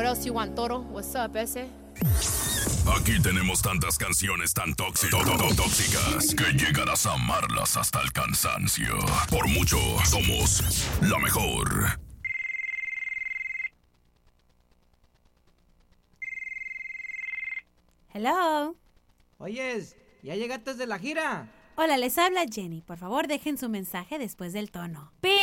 else you want, Toro? What's up, ese? Aquí tenemos tantas canciones tan tóxicas que llegarás a amarlas hasta el cansancio. Por mucho, somos la mejor. Hello. Oyes, ¿ya llegaste de la gira? Hola, les habla Jenny. Por favor, dejen su mensaje después del tono. ¡Pip!